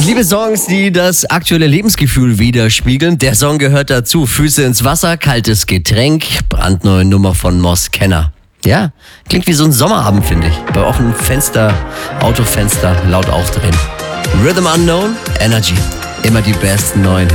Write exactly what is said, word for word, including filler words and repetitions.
Liebe Songs, die das aktuelle Lebensgefühl widerspiegeln. Der Song gehört dazu. Füße ins Wasser, kaltes Getränk, brandneue Nummer von Moss Kenner. Ja, klingt wie so ein Sommerabend, finde ich. Bei offenem Fenster, Autofenster, laut aufdrehen. Rhythm Unknown, Energy. Immer die besten neuen Hits.